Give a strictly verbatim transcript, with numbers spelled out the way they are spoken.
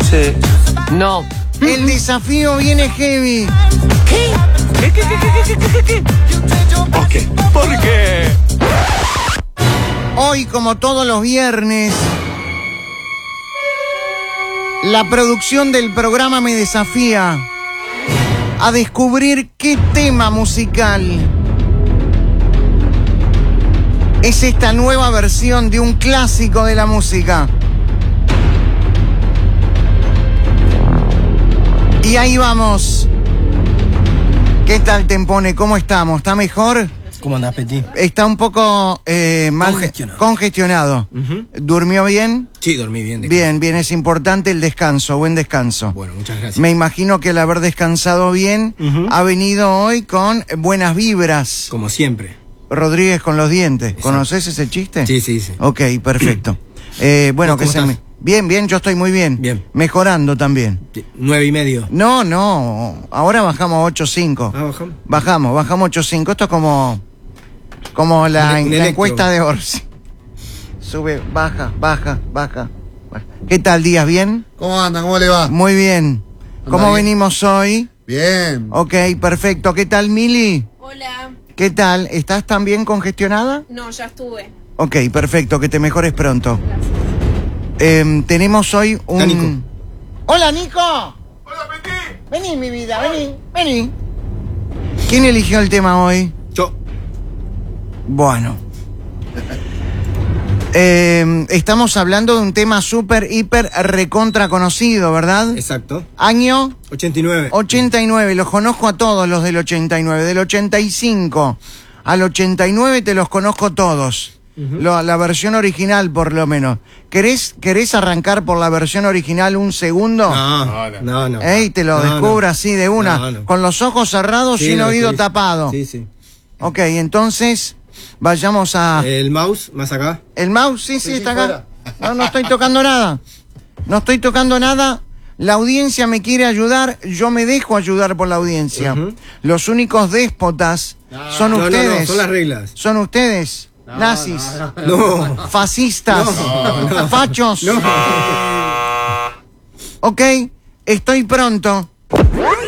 Sí. No. El desafío viene heavy. ¿Qué? ¿Qué, qué, qué, qué, qué, qué, qué? ¿Por qué? ¿Por qué? Hoy, como todos los viernes, la producción del programa me desafía a descubrir qué tema musical es esta nueva versión de un clásico de la música. Y ahí vamos. ¿Qué tal, Tempone? ¿Cómo estamos? ¿Está mejor? ¿Cómo andás, Petit? Está un poco eh, mal Congestionado. congestionado. Uh-huh. ¿Durmió bien? Sí, dormí bien. Bien, bien, es importante el descanso, buen descanso. Bueno, muchas gracias. Me imagino que al haber descansado bien, uh-huh, ha venido hoy con buenas vibras. Como siempre. Rodríguez con los dientes. Exacto. ¿Conoces ese chiste? Sí, sí, sí. Ok, perfecto. eh, bueno, que ¿Cómo se estás? me... Bien, bien, yo estoy muy bien. Bien. Mejorando también. Sí, Nueve y medio. No, no, ahora bajamos a ocho cinco. Ah, bajamos. Bajamos, bajamos ocho cinco. Esto es como... Como la, Un- un la electro. encuesta de Orsi. Sube, baja, baja, baja. ¿Qué tal, Díaz? ¿Bien? ¿Cómo anda? ¿Cómo le va? Muy bien. ¿Cómo bien? venimos hoy? Bien. Ok, perfecto. ¿Qué tal, Mili? Hola. ¿Qué tal? ¿Estás también congestionada? No, ya estuve. Ok, perfecto. Que te mejores pronto. Eh, tenemos hoy un... Está Nico. ¡Hola, Nico! ¡Hola, Petit! Vení, mi vida, vení, vení. ¿Quién eligió el tema hoy? Yo. Bueno. Eh, estamos hablando de un tema súper, hiper, recontra conocido, ¿verdad? Exacto. Año ochenta y nueve. ochenta y nueve. Los conozco a todos los del ochenta y nueve. Del ochenta y cinco al ochenta y nueve te los conozco todos. Uh-huh. Lo, la versión original, por lo menos. ¿Querés, ¿Querés arrancar por la versión original un segundo? No, no, no. Ey, te lo no, descubro no. así de una. No, no. Con los ojos cerrados, Sí, sin lo oído descubrí. tapado. Sí, sí. Ok, entonces vayamos a... El mouse, más acá. ¿El mouse? Sí, sí, Sí, está sí, acá. No, no estoy tocando nada. No estoy tocando nada. La audiencia me quiere ayudar. Yo me dejo ayudar por la audiencia. Uh-huh. Los únicos déspotas No, son no, no, ustedes. no, son las reglas. Son ustedes. No, Nazis. no, no. No. Fascistas. No, no. Fachos. No. Ok, estoy pronto.